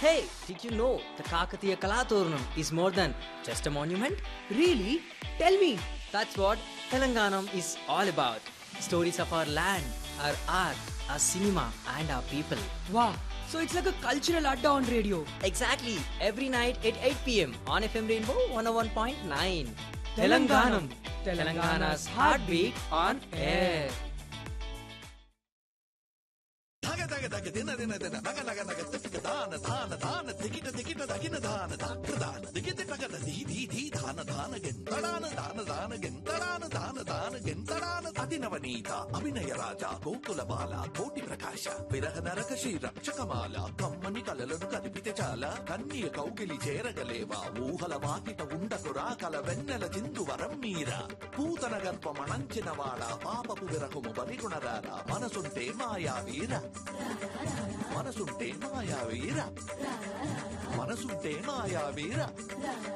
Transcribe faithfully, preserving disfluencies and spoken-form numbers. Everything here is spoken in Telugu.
Hey, did you know the Kakatiya Kalaturnam is more than just a monument? Really? Tell me. That's what Telanganam is all about. Stories of our land, our art, our cinema, and our people. Wow. So it's like a cultural adda on radio. Exactly. Every night at eight p.m. on F M Rainbow one oh one point nine. Telanganam. Telangana's heartbeat on air. ಧಗ ಧಗ ಧಗ ದಿನ ದಿನ ದಿನ ನಗ ನಗ ನಗ ತಿಕ್ಕ ದಾನ ದಾನ ದಾನ ದಿಗಿಟ ದಿಗಿಟ ದಗಿನ ದಾನ ದಾಕ್ರ ದಾನ ದಿಗಿಟ ನಗದ ಧೀ ಧೀ ಧೀ ದಾನ ದಾನ ಗೆಂತಡಾನ ದಾನ ದಾನ ಗೆಂತಡಾನ ದಾನ ದಾನ ಗೆಂತಡಾನ ಅದಿನವನೀತ ಅಭಿನಯ ರಾಜ ಗೋಕುಲ ಬಾಲ ಕೋಟಿ ಪ್ರಕಾಶ ವಿರಹ ನರಕ ಶ್ರೀ రక్షకమాల కమ్మని కలలను కనిపితే చాలా కన్య కౌగిలి చేరగలేవా ఊహల వాకిట ఉండకురా కల వెన్నెల చిందు వరం మీరా పూతన గర్భమణంచిన వాడ పాపపు విరహము బలిగుణరారా మనసుంటే మాయా వీర మనసుంటే మాయా వీర మనసుంటే మాయా వీర